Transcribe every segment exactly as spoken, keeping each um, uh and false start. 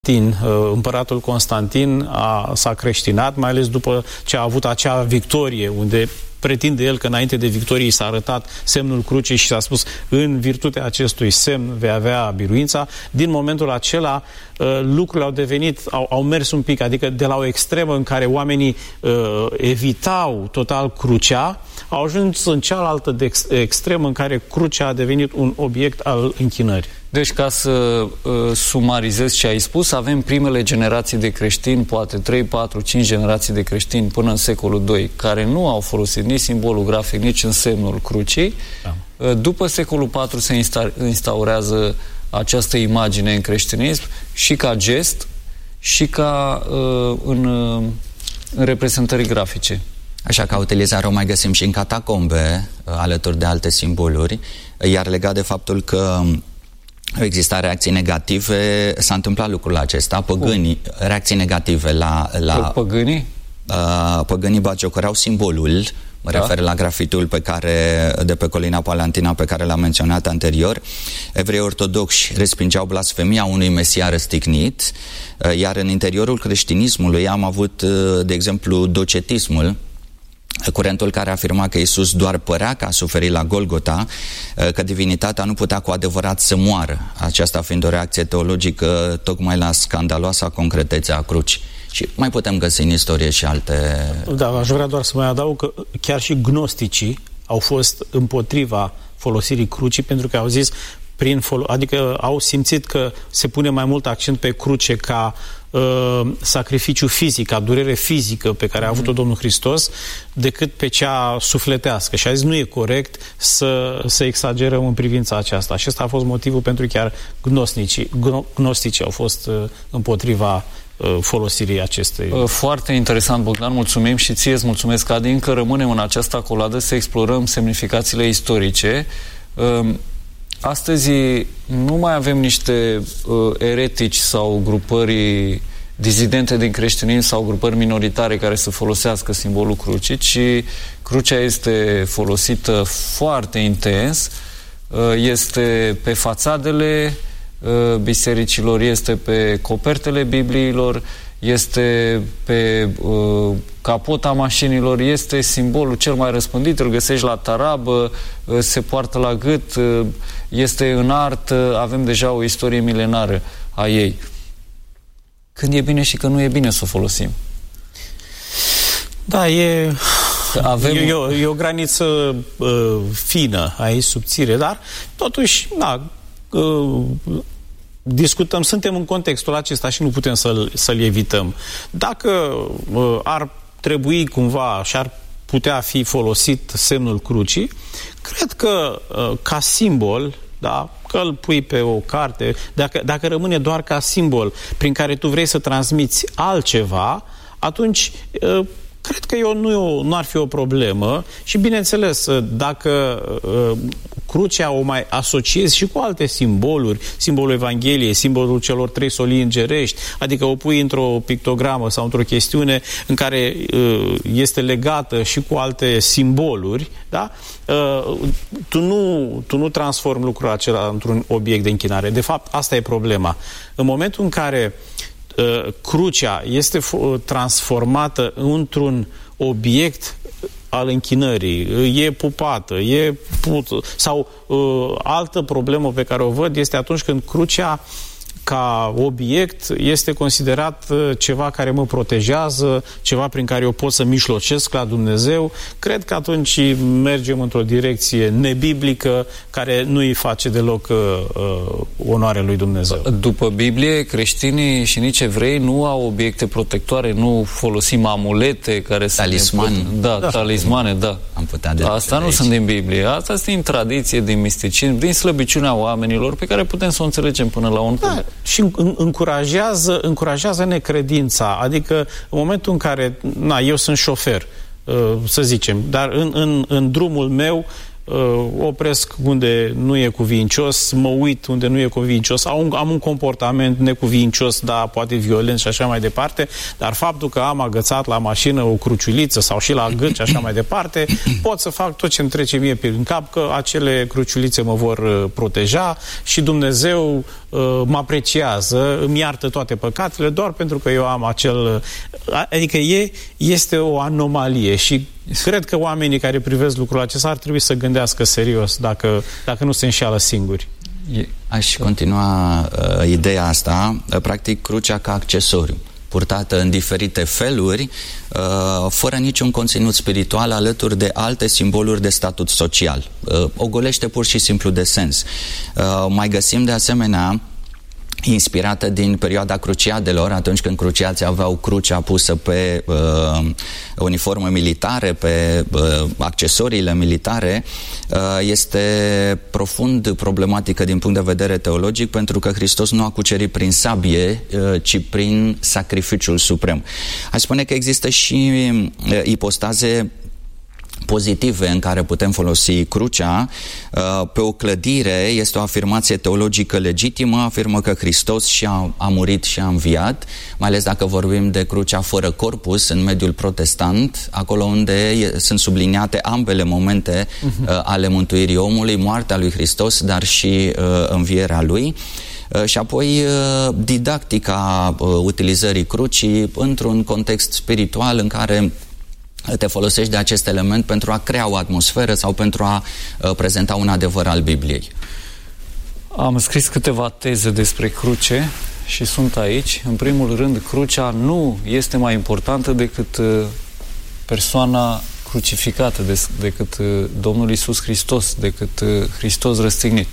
Împăratul Constantin a, s-a creștinat, mai ales după ce a avut acea victorie, unde pretinde el că înainte de victorie s-a arătat semnul crucii și s-a spus în virtutea acestui semn vei avea biruința. Din momentul acela lucrurile au devenit, au, au mers un pic, adică de la o extremă în care oamenii uh, evitau total crucea, au ajuns în cealaltă de ex extremă în care crucea a devenit un obiect al închinării. Deci, ca să uh, sumarizez ce ai spus, avem primele generații de creștini, poate trei, patru, cinci generații de creștini până în secolul doi, care nu au folosit nici simbolul grafic, nici însemnul crucii. Da. Uh, după secolul patru se insta instaurează această imagine în creștinism și ca gest și ca uh, în, uh, în reprezentări grafice. Așa că utilizarea o mai găsim și în catacombe, uh, alături de alte simboluri, iar legat de faptul că exista reacții negative, s-a întâmplat lucrul acesta. Păgânii, reacții negative la... la Păgânii? Uh, păgânii bagiocoreau simbolul, mă da. refer la grafitul pe care, de pe colina Palantina pe care l-am menționat anterior. Evrei ortodoxi respingeau blasfemia unui Mesia răstignit, uh, iar în interiorul creștinismului am avut, uh, de exemplu, docetismul, curentul care afirma că Iisus doar părea că a suferit la Golgota, că divinitatea nu putea cu adevărat să moară. Aceasta fiind o reacție teologică tocmai la scandaloasa concretețe a crucii. Și mai putem găsi în istorie și alte... Da, aș vrea doar să mai adaug că chiar și gnosticii au fost împotriva folosirii crucii, pentru că au zis, prin adică au simțit că se pune mai mult accent pe cruce ca uh, sacrificiu fizic, ca durere fizică pe care a avut-o Domnul Hristos, decât pe cea sufletească. Și a zis, nu e corect să, să exagerăm în privința aceasta. Și ăsta a fost motivul pentru chiar gnosticii, gnosticii au fost uh, împotriva uh, folosirii acestei. Foarte interesant, Bogdan, mulțumim și ție îți mulțumesc, Adi. Încă rămânem în această acoladă să explorăm semnificațiile istorice. Uh, Astăzi nu mai avem niște uh, eretici sau grupări dizidente din creștinism sau grupări minoritare care să folosească simbolul crucii, ci crucea este folosită foarte intens, uh, este pe fațadele uh, bisericilor, este pe copertele Bibliilor, este pe uh, capota mașinilor, este simbolul cel mai răspândit, îl găsești la tarabă, uh, se poartă la gât, uh, este în artă, avem deja o istorie milenară a ei. Când e bine și când nu e bine să o folosim? Da, e, avem... e, e, e o graniță uh, fină, aici subțire, dar totuși, da, uh, discutăm, suntem în contextul acesta și nu putem să-l să-l evităm. Dacă uh, ar trebui cumva și ar putea fi folosit semnul crucii, cred că uh, ca simbol, da, că îl pui pe o carte, dacă, dacă rămâne doar ca simbol prin care tu vrei să transmiți altceva, atunci uh, cred că eu nu, nu ar fi o problemă și, bineînțeles, dacă uh, crucea o mai asociezi și cu alte simboluri, simbolul Evangheliei, simbolul celor trei solii îngerești, adică o pui într-o pictogramă sau într-o chestiune în care uh, este legată și cu alte simboluri, da? Uh, tu, nu, tu nu transformi lucrul acela într-un obiect de închinare. De fapt, asta e problema. În momentul în care uh, crucea este transformată într-un obiect al închinării, e pupată, e pută, sau uh, altă problemă pe care o văd este atunci când crucea ca obiect este considerat uh, ceva care mă protejează, ceva prin care eu pot să mișlocesc la Dumnezeu. Cred că atunci mergem într-o direcție nebiblică care nu îi face deloc uh, onoare lui Dumnezeu. După Biblie, creștinii și nici evrei nu au obiecte protectoare, nu folosim amulete care să talisman. Ne... Da, da, talismane, da. Am putea de Asta nu aici. Sunt din Biblie. Asta este din tradiție, din misticism, din slăbiciunea oamenilor pe care putem să o înțelegem până la un punct. Da. Și încurajează, încurajează necredința. Adică în momentul în care, na, eu sunt șofer, să zicem, dar în, în, în drumul meu opresc unde nu e cuvincios, mă uit unde nu e cuvincios, am un, am un comportament necuvincios, da, poate violent și așa mai departe, dar faptul că am agățat la mașină o cruciuliță sau și la gât și așa mai departe, pot să fac tot ce îmi trece mie prin cap, că acele cruciulițe mă vor proteja și Dumnezeu mă apreciază, îmi iartă toate păcatele doar pentru că eu am acel... Adică e, este o anomalie și cred că oamenii care privesc lucrul acesta ar trebui să gândească serios dacă, dacă nu se înșeală singuri. Aș continua uh, ideea asta, uh, practic crucea ca accesoriu, purtată în diferite feluri, uh, fără niciun conținut spiritual, alături de alte simboluri de statut social. Uh, o golește pur și simplu de sens. Uh, mai găsim de asemenea, inspirată din perioada cruciadelor, atunci când cruciații aveau crucea pusă pe uh, uniforme militare, pe uh, accesoriile militare, uh, este profund problematică din punct de vedere teologic, pentru că Hristos nu a cucerit prin sabie, uh, ci prin sacrificiul suprem. Aș spune că există și uh, ipostaze pozitive în care putem folosi crucea. Pe o clădire este o afirmație teologică legitimă, afirmă că Hristos și-a a murit și a înviat, mai ales dacă vorbim de crucea fără corpus în mediul protestant, acolo unde sunt subliniate ambele momente uh-huh. ale mântuirii omului, moartea lui Hristos, dar și uh, învierea lui. Și apoi didactica utilizării crucii într-un context spiritual în care te folosești de acest element pentru a crea o atmosferă sau pentru a uh, prezenta un adevăr al Bibliei. Am scris câteva teze despre cruce și sunt aici. În primul rând, crucea nu este mai importantă decât uh, persoana crucificată, de, decât uh, Domnul Iisus Hristos, decât uh, Hristos răstignit.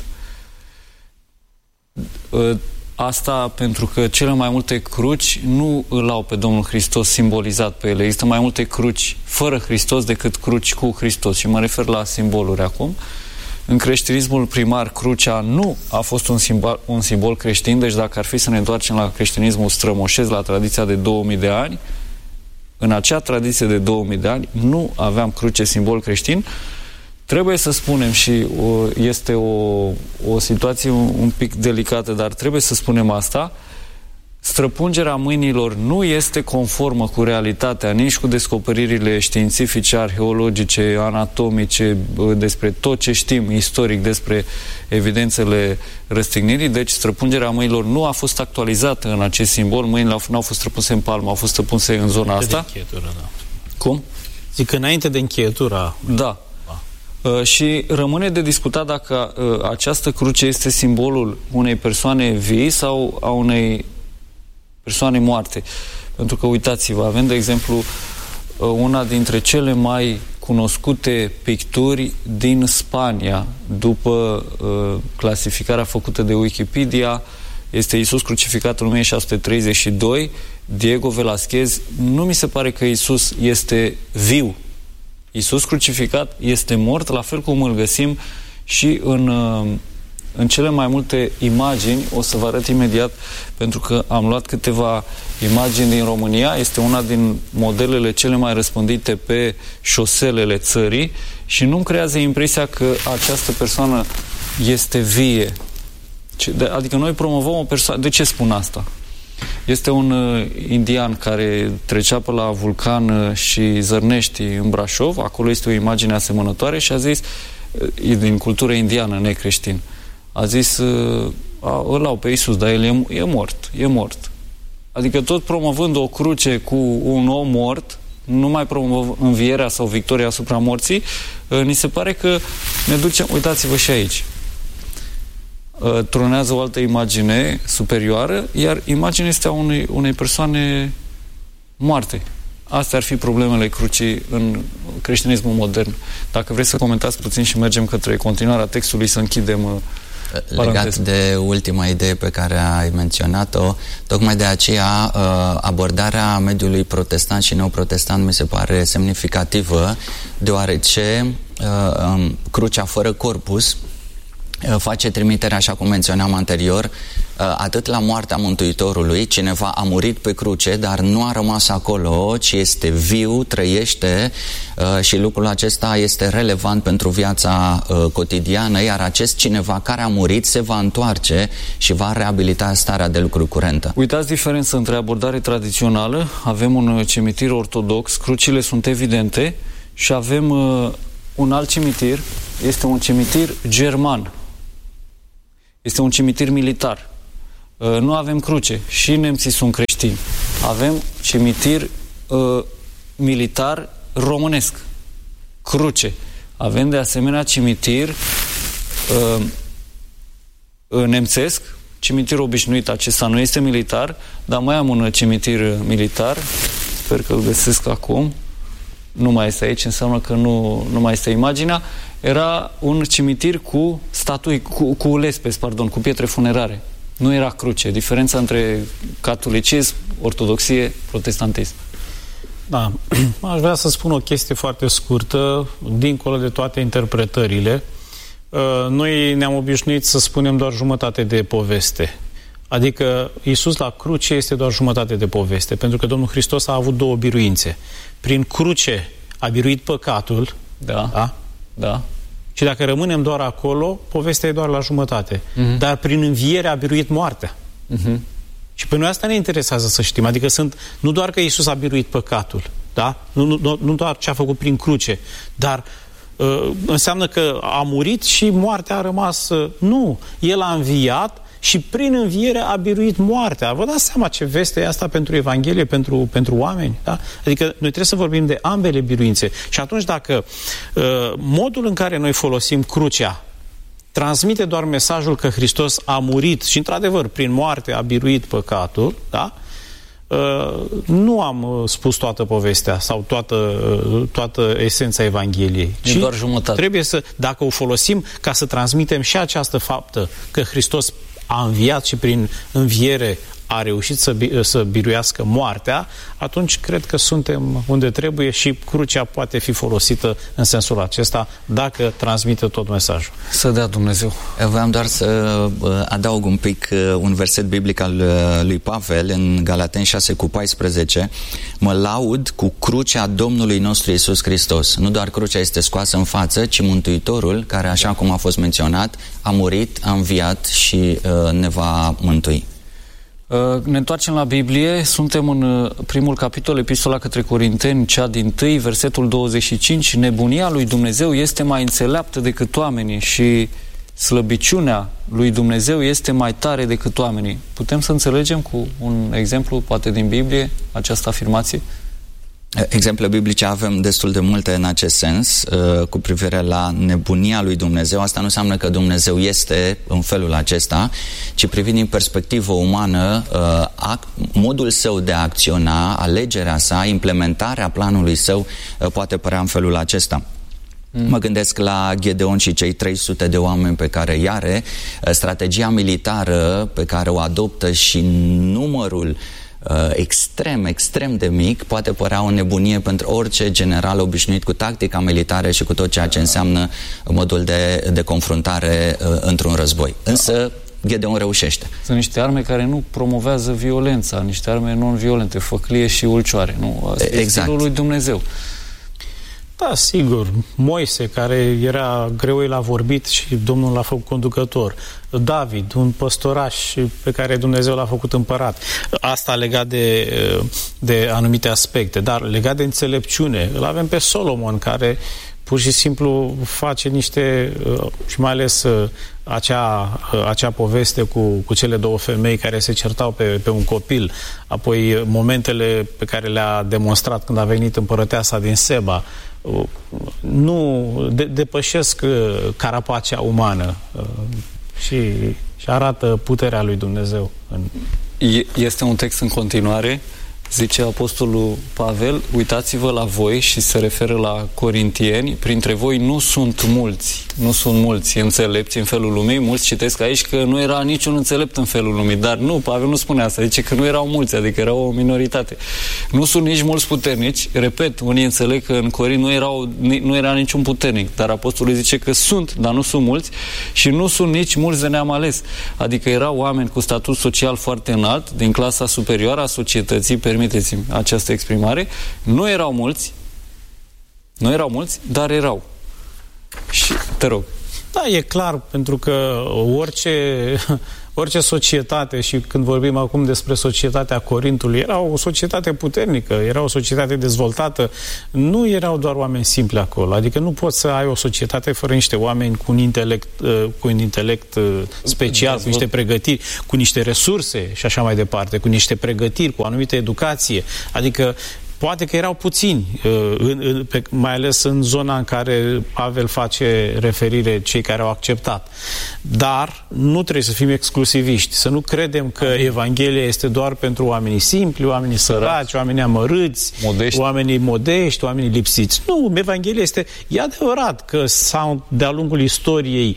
Uh, Asta pentru că cele mai multe cruci nu îl au pe Domnul Hristos simbolizat pe ele. Există mai multe cruci fără Hristos decât cruci cu Hristos. Și mă refer la simboluri acum. În creștinismul primar, crucea nu a fost un simbol, un simbol creștin, deci dacă ar fi să ne întoarcem la creștinismul strămoșesc, la tradiția de două mii de ani, în acea tradiție de două mii de ani nu aveam cruce simbol creștin. Trebuie să spunem, și este o, o situație un pic delicată, dar trebuie să spunem asta, străpungerea mâinilor nu este conformă cu realitatea, nici cu descoperirile științifice, arheologice, anatomice, despre tot ce știm istoric despre evidențele răstignirii. Deci străpungerea mâinilor nu a fost actualizată în acest simbol, mâinile nu au fost străpuse în palmă, au fost străpuse în zona asta. Da. Cum? Zic, înainte de încheietura. Da. Uh, și rămâne de discutat dacă uh, această cruce este simbolul unei persoane vii sau a unei persoane moarte. Pentru că, uitați-vă, avem, de exemplu, uh, una dintre cele mai cunoscute picturi din Spania, după uh, clasificarea făcută de Wikipedia, este Iisus crucificat în o mie șase sute treizeci și doi, Diego Velázquez. Nu mi se pare că Iisus este viu. Iisus crucificat este mort, la fel cum îl găsim și în, în cele mai multe imagini. O să vă arăt imediat, pentru că am luat câteva imagini din România. Este una din modelele cele mai răspândite pe șoselele țării și nu-mi creează impresia că această persoană este vie. Adică noi promovăm o persoană. De ce spun asta? Este un uh, indian care trecea pe la Vulcan uh, și Zărnești în Brașov, acolo este o imagine asemănătoare și a zis, uh, din cultură indiană, necreștin, a zis, uh, a, îl au pe Iisus, dar el e, e mort, e mort. Adică tot promovând o cruce cu un om mort, nu mai promovăm învierea sau victoria asupra morții, uh, ni se pare că ne ducem, uitați-vă și aici, tronează o altă imagine superioară, iar imaginea este a unei, unei persoane moarte. Astea ar fi problemele crucii în creștinismul modern. Dacă vreți să comentați puțin și mergem către continuarea textului, să închidem legat paranteza. De ultima idee pe care ai menționat-o, tocmai de aceea abordarea mediului protestant și neoprotestant mi se pare semnificativă, deoarece crucea fără corpus face trimitere, așa cum menționam anterior, atât la moartea Mântuitorului, cineva a murit pe cruce, dar nu a rămas acolo, ci este viu, trăiește și lucrul acesta este relevant pentru viața cotidiană, iar acest cineva care a murit se va întoarce și va reabilita starea de lucru curentă. Uitați diferența între abordare tradițională, avem un cimitir ortodox, crucile sunt evidente, și avem un alt cimitir, este un cimitir german. Este un cimitir militar. Nu avem cruce. Și nemții sunt creștini. Avem cimitir uh, militar românesc. Cruce. Avem de asemenea cimitir uh, nemțesc, cimitir obișnuit, acesta nu este militar, dar mai am un cimitir militar, sper că îl găsesc acum, nu mai este aici, înseamnă că nu, nu mai este imaginea, era un cimitir cu statui, cu, cu lespes, pardon, cu pietre funerare. Nu era cruce. Diferența între catolicism, ortodoxie, protestantism. Da, aș vrea să spun o chestie foarte scurtă, dincolo de toate interpretările. Noi ne-am obișnuit să spunem doar jumătate de poveste. Adică Iisus la cruce este doar jumătate de poveste, pentru că Domnul Hristos a avut două biruințe. Prin cruce a biruit păcatul, da, da? Da. Și dacă rămânem doar acolo, povestea e doar la jumătate. Uh-huh. Dar prin înviere a biruit moartea. Uh-huh. Și pe noi asta ne interesează să știm. Adică sunt, nu doar că Iisus a biruit păcatul, da? Nu, nu, nu doar ce a făcut prin cruce, dar uh, înseamnă că a murit și moartea a rămas... Uh, nu, El a înviat și prin înviere a biruit moartea. Vă dați seama ce veste e asta pentru Evanghelie, pentru, pentru oameni? Da? Adică noi trebuie să vorbim de ambele biruințe. Și atunci dacă uh, modul în care noi folosim crucea transmite doar mesajul că Hristos a murit și, într-adevăr, prin moarte a biruit păcatul, da? Uh, nu am uh, spus toată povestea sau toată, uh, toată esența Evangheliei. E doar jumătate. Trebuie să, dacă o folosim ca să transmitem și această faptă că Hristos a înviat și prin înviere a reușit să, să biruiască moartea, atunci cred că suntem unde trebuie și crucea poate fi folosită în sensul acesta dacă transmite tot mesajul. Să dea Dumnezeu. Vreau doar să adaug un pic un verset biblic al lui Pavel în Galateni șase cu paisprezece. Mă laud cu crucea Domnului nostru Iisus Hristos. Nu doar crucea este scoasă în față, ci Mântuitorul, care, așa cum a fost menționat, a murit, a înviat și uh, ne va mântui. Ne întoarcem la Biblie, suntem în primul capitol, Epistola către Corinteni, cea dintâi, versetul douăzeci și cinci. Nebunia lui Dumnezeu este mai înțeleaptă decât oamenii și slăbiciunea lui Dumnezeu este mai tare decât oamenii. Putem să înțelegem cu un exemplu, poate din Biblie, această afirmație? Exemple biblice avem destul de multe în acest sens, cu privire la nebunia lui Dumnezeu. Asta nu înseamnă că Dumnezeu este în felul acesta, ci privind din perspectivă umană, modul său de a acționa, alegerea sa, implementarea planului său poate părea în felul acesta. Mm. Mă gândesc la Gedeon și cei trei sute de oameni pe care îi are, strategia militară pe care o adoptă și numărul extrem, extrem de mic poate părea o nebunie pentru orice general obișnuit cu tactica militară și cu tot ceea ce înseamnă modul de, de confruntare uh, într-un război. Însă Gedeon reușește. Sunt niște arme care nu promovează violența, niște arme non-violente, făclie și ulcioare. Nu? Asta exact. E stilul lui Dumnezeu. Da, sigur. Moise, care era greu la vorbit și Domnul l-a făcut conducător. David, un păstoraș pe care Dumnezeu l-a făcut împărat. Asta legat de, de anumite aspecte, dar legat de înțelepciune. Îl avem pe Solomon, care pur și simplu face niște, și mai ales acea, acea poveste cu, cu cele două femei care se certau pe, pe un copil, apoi momentele pe care le-a demonstrat când a venit împărăteasa din Seba, nu de, depășesc carapacea umană și, și arată puterea lui Dumnezeu. Este un text în continuare, zice Apostolul Pavel, uitați-vă la voi, și se referă la corintieni, printre voi nu sunt mulți, nu sunt mulți înțelepți în felul lumii. Mulți citesc aici că nu era niciun înțelept în felul lumii, dar nu, Pavel nu spune asta, zice că nu erau mulți, adică erau o minoritate. Nu sunt nici mulți puternici, repet, unii înțeleg că în Corint nu, erau, nu era niciun puternic, dar Apostolul zice că sunt, dar nu sunt mulți, și nu sunt nici mulți de neam ales, adică erau oameni cu statut social foarte înalt, din clasa superioară a societății, permiteți-mi această exprimare, nu erau mulți, nu erau mulți, dar erau. Și te rog. Da, e clar, pentru că orice, orice societate, și când vorbim acum despre societatea Corintului, era o societate puternică, era o societate dezvoltată, nu erau doar oameni simpli acolo, adică nu poți să ai o societate fără niște oameni cu un intelect, cu un intelect special, cu niște pregătiri, cu niște resurse și așa mai departe, cu niște pregătiri, cu o anumită educație, adică poate că erau puțini, mai ales în zona în care Pavel face referire, cei care au acceptat. Dar nu trebuie să fim exclusiviști, să nu credem că Evanghelia este doar pentru oamenii simpli, oamenii săraci, oamenii amărâți, modești. oamenii modești, oamenii lipsiți. Nu, Evanghelia este, e adevărat că sau de-a lungul istoriei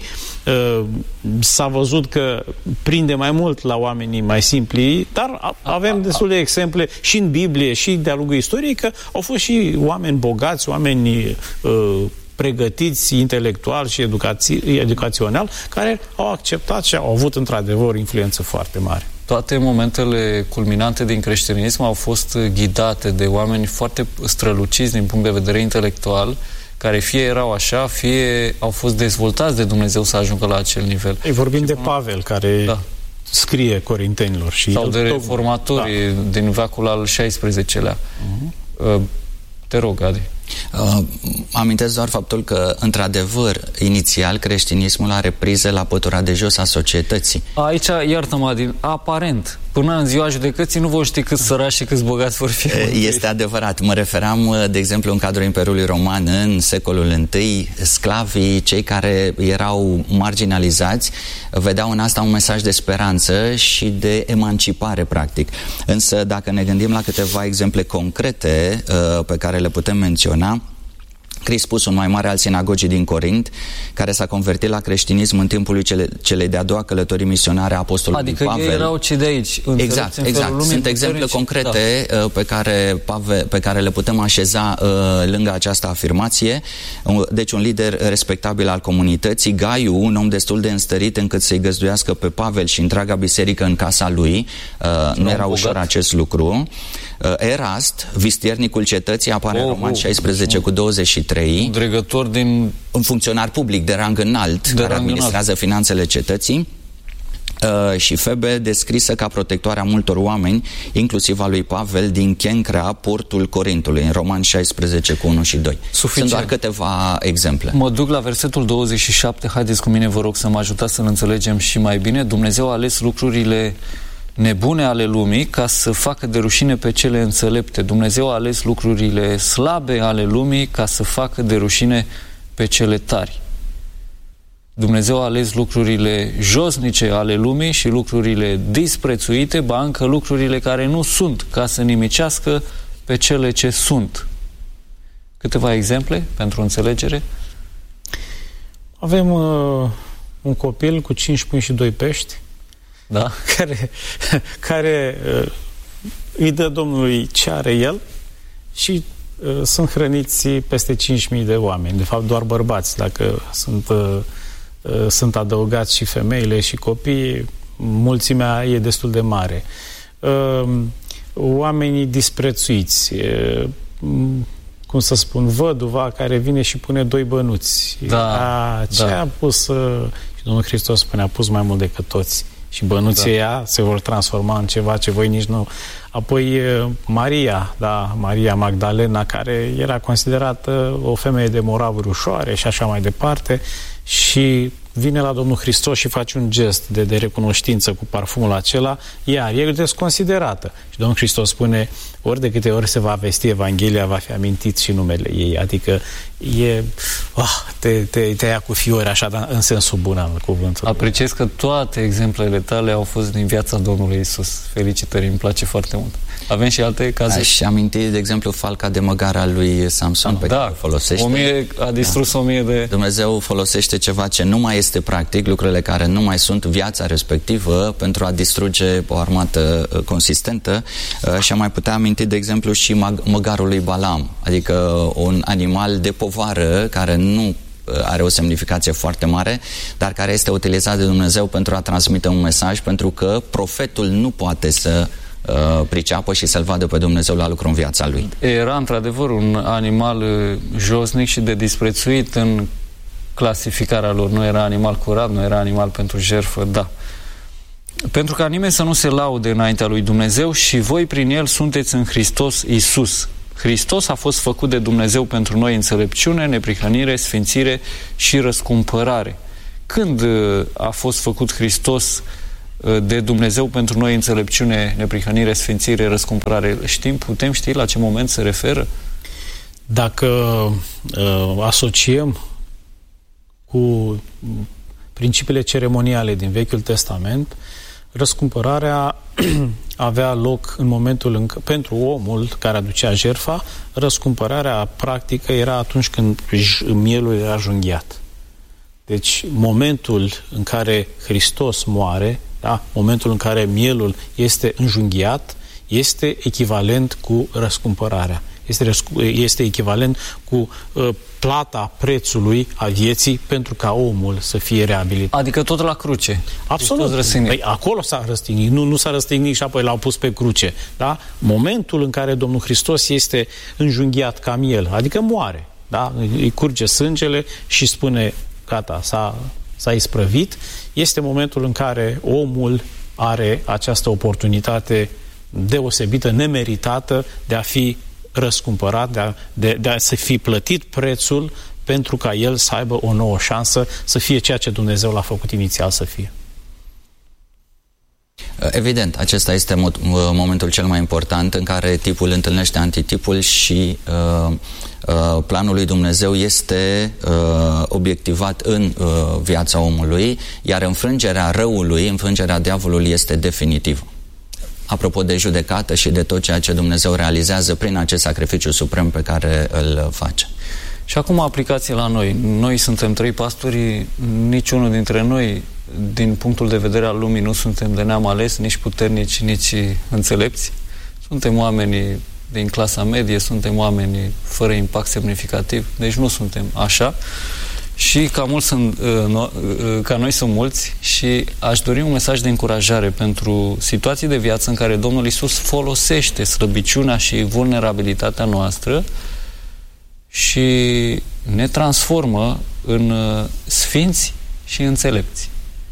s-a văzut că prinde mai mult la oamenii mai simpli, dar avem destul de exemple și în Biblie și de-a lungul istoriei că au fost și oameni bogați, oameni uh, pregătiți intelectual și educațional, care au acceptat și au avut într-adevăr o influență foarte mare. Toate momentele culminante din creștinism au fost ghidate de oameni foarte străluciți din punct de vedere intelectual, care fie erau așa, fie au fost dezvoltați de Dumnezeu să ajungă la acel nivel. Ei, vorbim de Pavel, care da. scrie Corintenilor. Și sau de reformatorii da. din veacul al șaisprezecelea. Uh-huh. Te rog, Adi. Uh, amintesc doar faptul că, într-adevăr, inițial creștinismul are prize la pătura de jos a societății. Aici, iartă-mă, Adi, aparent, până în ziua judecății nu vor ști câți săraci și câți bogați vor fi. Este adevărat. Mă referam, de exemplu, în cadrul Imperiului Roman, în secolul I, sclavii, cei care erau marginalizați, vedeau în asta un mesaj de speranță și de emancipare, practic. Însă, dacă ne gândim la câteva exemple concrete uh, pe care le putem menționa, Crispus, un mai mare al sinagogii din Corint, care s-a convertit la creștinism în timpul lui cele, celei de-a doua călătorii misionare a apostolului adică Pavel. Adică ei erau cei de aici. Exact, exact. Sunt exemple concrete da. pe, care, Pavel, pe care le putem așeza uh, lângă această afirmație. Deci un lider respectabil al comunității, Gaiu, un om destul de înstărit încât să-i găzduiască pe Pavel și întreaga biserică în casa lui. Uh, nu era ușor acest lucru. Uh, Erast, vistiernicul cetății, apare oh, în Roman oh, șaisprezece oh. cu douăzeci și trei. Un dregător din... Un funcționar public de rang înalt, de care rang administrează înalt. finanțele cetății. Uh, și Febe, descrisă ca protectoarea multor oameni, inclusiv a lui Pavel, din Chencrea, portul Corintului, în Roman șaisprezece cu unu și doi. Suficient. Sunt doar câteva exemple. Mă duc la versetul douăzeci și șapte, haideți cu mine, vă rog să mă ajutați să-l înțelegem și mai bine. Dumnezeu a ales lucrurile nebune ale lumii ca să facă de rușine pe cele înțelepte. Dumnezeu a ales lucrurile slabe ale lumii ca să facă de rușine pe cele tari. Dumnezeu a ales lucrurile josnice ale lumii și lucrurile disprețuite, ba încă lucrurile care nu sunt, ca să nimicească pe cele ce sunt. Câteva exemple pentru înțelegere? Avem uh, un copil cu cinci pâini și doi pești, da? care, care uh, îi dă Domnului ce are el și uh, sunt hrăniți peste cinci mii de oameni, de fapt doar bărbați, dacă sunt, uh, uh, sunt adăugați și femeile și copiii, mulțimea e destul de mare. Uh, oamenii disprețuiți, uh, cum să spun, văduva care vine și pune doi bănuți. Da, a, ce da. a pus, uh, și Domnul Hristos spune, a pus mai mult decât toți. Și bănuții da. ea se vor transforma în ceva ce voi nici nu... Apoi Maria, da, Maria Magdalena, care era considerată o femeie de moravuri ușoare și așa mai departe, și vine la Domnul Hristos și face un gest de, de recunoștință cu parfumul acela, iar e desconsiderată. Și Domnul Hristos spune, ori de câte ori se va vesti Evanghelia, va fi amintit și numele ei. Adică e... Oh, te, te, te ia cu fiori așa, dar în sensul bun al cuvântului. Apreciez că toate exemplele tale au fost din viața Domnului Iisus. Felicitări, îmi place foarte mult. Avem și alte cazuri? Aș aminti, de exemplu, falca de măgar al lui Samson, pe da, care o folosește. O mie, a distrus da. o mie de... Dumnezeu folosește ceva ce nu mai este practic, lucrurile care nu mai sunt, viața respectivă, pentru a distruge o armată consistentă. Și am mai putea aminti, de exemplu, și măgarul lui Balaam, adică un animal de povară care nu are o semnificație foarte mare, dar care este utilizat de Dumnezeu pentru a transmite un mesaj, pentru că profetul nu poate să uh, priceapă și să-L vadă pe Dumnezeu la lucru în viața lui. Era într-adevăr un animal josnic și de disprețuit în clasificarea lor. Nu era animal curat, nu era animal pentru jertfă, da. pentru ca nimeni să nu se laude înaintea lui Dumnezeu și voi prin El sunteți în Hristos Iisus. Hristos a fost făcut de Dumnezeu pentru noi înțelepciune, neprihănire, sfințire și răscumpărare. Când a fost făcut Hristos de Dumnezeu pentru noi înțelepciune, neprihănire, sfințire, răscumpărare? Știm, putem ști la ce moment se referă? Dacă uh, asociem cu principiile ceremoniale din Vechiul Testament, răscumpărarea avea loc în momentul în care, pentru omul care aducea jertfa, răscumpărarea practică era atunci când mielul era junghiat. Deci momentul în care Hristos moare, da, momentul în care mielul este înjunghiat, este echivalent cu răscumpărarea. Este, este echivalent cu uh, plata prețului a vieții pentru ca omul să fie reabilitat. Adică tot la cruce. Absolut. Păi, acolo s-a răstignit. Nu, nu s-a răstignit și apoi l-au pus pe cruce. Da? Momentul în care Domnul Hristos este înjunghiat ca miel, adică moare, da? Îi curge sângele și spune gata, s-a, s-a isprăvit, este momentul în care omul are această oportunitate deosebită, nemeritată de a fi răscumpărat, de a, de, de a să fi plătit prețul pentru ca el să aibă o nouă șansă să fie ceea ce Dumnezeu l-a făcut inițial să fie. Evident, acesta este momentul cel mai important în care tipul întâlnește antitipul și uh, uh, planul lui Dumnezeu este uh, obiectivat în uh, viața omului, iar înfrângerea răului, înfrângerea diavolului este definitivă. Apropo de judecată și de tot ceea ce Dumnezeu realizează prin acest sacrificiu suprem pe care îl face. Și acum aplicație la noi. Noi suntem trei pastori, niciunul dintre noi, din punctul de vedere al lumii, nu suntem de neam ales, nici puternici, nici înțelepți. Suntem oameni din clasa medie, suntem oameni fără impact semnificativ, deci nu suntem așa. Și ca, mulți sunt, ca noi sunt mulți și aș dori un mesaj de încurajare pentru situații de viață în care Domnul Iisus folosește slăbiciunea și vulnerabilitatea noastră și ne transformă în sfinți și înțelepți.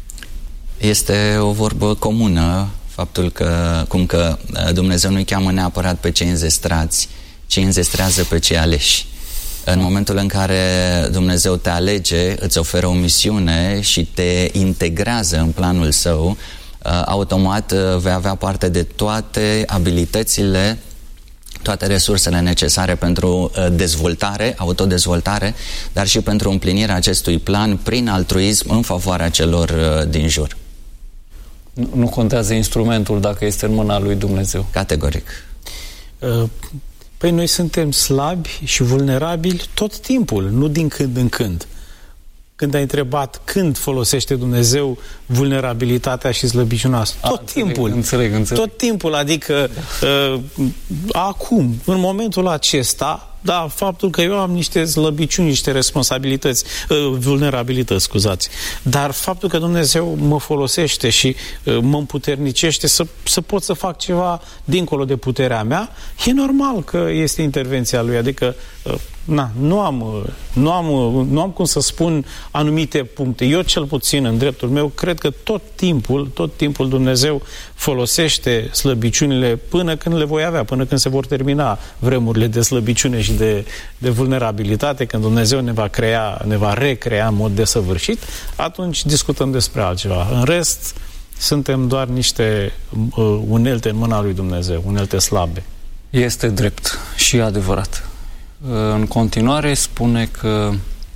Este o vorbă comună faptul că, cum că Dumnezeu nu-i cheamă neapărat pe cei înzestrați, ci înzestrează pe cei aleși. În momentul în care Dumnezeu te alege, îți oferă o misiune și te integrează în planul Său, automat vei avea parte de toate abilitățile, toate resursele necesare pentru dezvoltare, autodezvoltare, dar și pentru împlinirea acestui plan prin altruism în favoarea celor din jur. Nu, nu contează instrumentul dacă este în mâna lui Dumnezeu. Categoric. Uh. Păi noi suntem slabi și vulnerabili tot timpul, nu din când în când. Când ai întrebat când folosește Dumnezeu vulnerabilitatea și slăbiciunea, tot A, timpul. Înțeleg, înțeleg. Tot timpul, adică uh, acum, în momentul acesta, da, faptul că eu am niște slăbiciuni, niște responsabilități, uh, vulnerabilități, scuzați, dar faptul că Dumnezeu mă folosește și uh, mă împuternicește să, să pot să fac ceva dincolo de puterea mea, e normal că este intervenția Lui, adică uh, na, nu am, nu am, nu am cum să spun anumite puncte. Eu cel puțin, în dreptul meu, cred că tot timpul, tot timpul Dumnezeu folosește slăbiciunile până când le voi avea, până când se vor termina vremurile de slăbiciune și de, de vulnerabilitate, când Dumnezeu ne va crea, ne va recrea în mod desăvârșit, atunci discutăm despre altceva. În rest, suntem doar niște uh, unelte în mâna lui Dumnezeu, unelte slabe. Este drept și adevărat. În continuare spune că,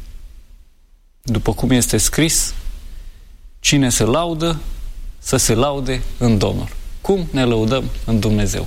după cum este scris, cine se laudă, să se laude în Domnul. Cum ne lăudăm în Dumnezeu?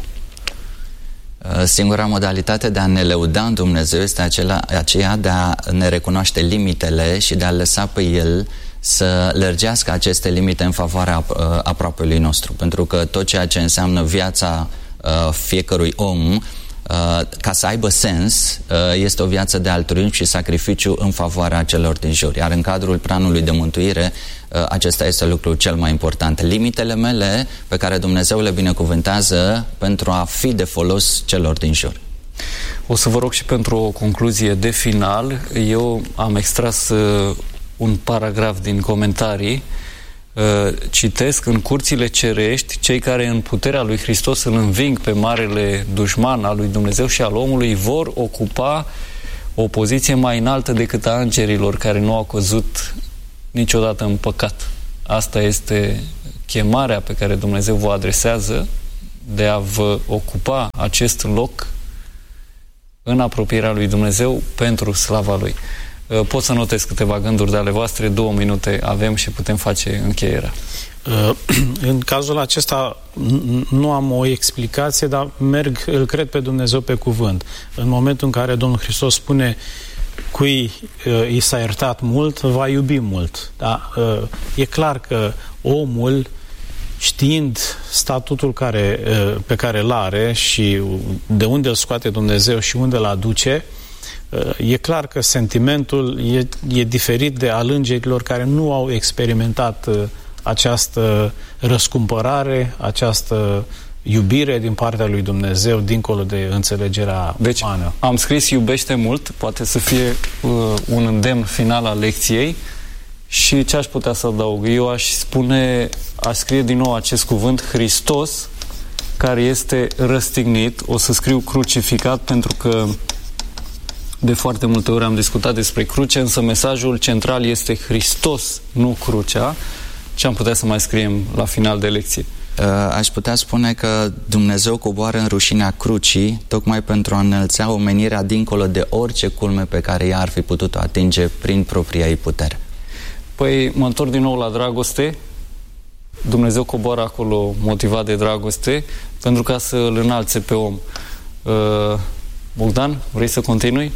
Singura modalitate de a ne lăuda în Dumnezeu este acela, aceea de a ne recunoaște limitele și de a lăsa pe El să lărgească aceste limite în favoarea aproapelui nostru. Pentru că tot ceea ce înseamnă viața fiecărui om, ca să aibă sens, este o viață de altruism și sacrificiu în favoarea celor din jur. Iar în cadrul planului de mântuire, acesta este lucrul cel mai important. Limitele mele pe care Dumnezeu le binecuvântează pentru a fi de folos celor din jur. O să vă rog și pentru o concluzie de final. Eu am extras un paragraf din comentarii citesc, în curțile cerești, cei care în puterea lui Hristos îl înving pe marele dușman al lui Dumnezeu și al omului vor ocupa o poziție mai înaltă decât a îngerilor care nu au căzut niciodată în păcat. Asta este chemarea pe care Dumnezeu vă adresează, de a vă ocupa acest loc în apropierea lui Dumnezeu pentru slava Lui. Pot să notez câteva gânduri de ale voastre, două minute avem și putem face încheierea. În cazul acesta nu am o explicație, dar merg, îl cred pe Dumnezeu pe cuvânt. În momentul în care Domnul Hristos spune cui i s-a iertat mult, va iubi mult. Da? E clar că omul, știind statutul care, pe care îl are și de unde îl scoate Dumnezeu și unde îl aduce, e clar că sentimentul e, e diferit de al îngerilor care nu au experimentat această răscumpărare, această iubire din partea lui Dumnezeu, dincolo de înțelegerea deci, umană. Am scris iubește mult, poate să fie uh, un îndemn final al lecției. Și ce aș putea să adaug? Eu aș spune, aș scrie din nou acest cuvânt, Hristos, care este răstignit. O să scriu crucificat, pentru că de foarte multe ori am discutat despre cruce, însă mesajul central este Hristos, nu crucea. Ce am putea să mai scriem la final de lecție? Aș putea spune că Dumnezeu coboară în rușinea crucii tocmai pentru a înălța omenirea dincolo de orice culme pe care ea ar fi putut-o atinge prin propria ei putere. Păi mă întorc din nou la dragoste. Dumnezeu coboară acolo motivat de dragoste pentru ca să îl înalțe pe om. Uh, Bogdan, vrei să continui?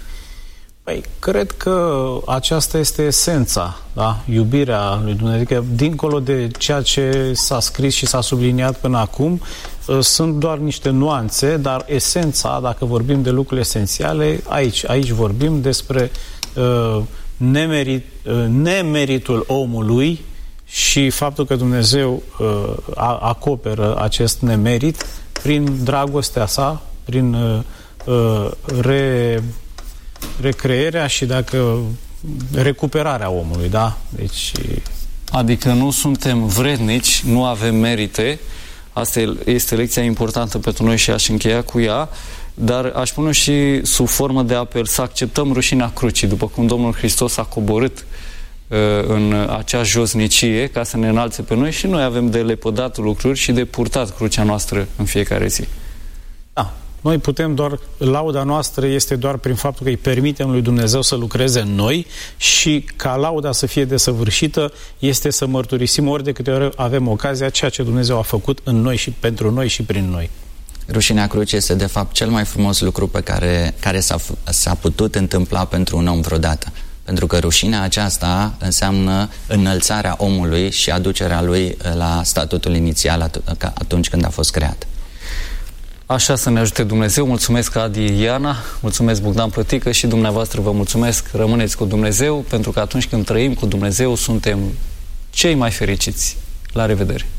Păi, cred că aceasta este esența, da? Iubirea lui Dumnezeu. Că dincolo de ceea ce s-a scris și s-a subliniat până acum, sunt doar niște nuanțe, dar esența, dacă vorbim de lucruri esențiale, aici, aici vorbim despre uh, nemerit, uh, nemeritul omului și faptul că Dumnezeu uh, acoperă acest nemerit prin dragostea sa, prin uh, uh, re... recreerea și dacă recuperarea omului, da? Deci... Adică nu suntem vrednici, nu avem merite. Asta este lecția importantă pentru noi și aș încheia cu ea, dar aș pune și sub formă de apel să acceptăm rușinea crucii, după cum Domnul Hristos a coborât uh, în acea josnicie ca să ne înalțe pe noi, și noi avem de lepădat lucruri și de purtat crucea noastră în fiecare zi. Da. Noi putem doar, lauda noastră este doar prin faptul că îi permitem lui Dumnezeu să lucreze în noi, și ca lauda să fie desăvârșită este să mărturisim ori de câte ori avem ocazia ceea ce Dumnezeu a făcut în noi și pentru noi și prin noi. Rușinea crucii este de fapt cel mai frumos lucru pe care, care s-a, s-a putut întâmpla pentru un om vreodată. Pentru că rușinea aceasta înseamnă înălțarea omului și aducerea lui la statutul inițial atunci când a fost creat. Așa să ne ajute Dumnezeu. Mulțumesc, Adi Iana, mulțumesc, Bogdan Plătică, și dumneavoastră vă mulțumesc. Rămâneți cu Dumnezeu, pentru că atunci când trăim cu Dumnezeu suntem cei mai fericiți. La revedere!